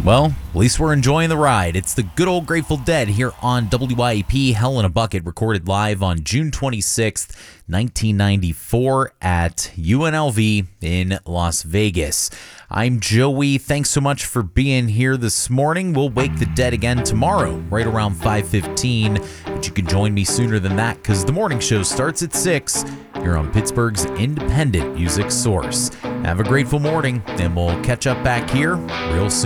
Well, at least we're enjoying the ride. It's the good old Grateful Dead here on WYAP Hell in a Bucket, recorded live on June 26th, 1994 at UNLV in Las Vegas. I'm Joey. Thanks so much for being here this morning. We'll wake the dead again tomorrow, right around 5:15. But you can join me sooner than that because the morning show starts at 6 here on Pittsburgh's independent music source. Have a grateful morning, and we'll catch up back here real soon.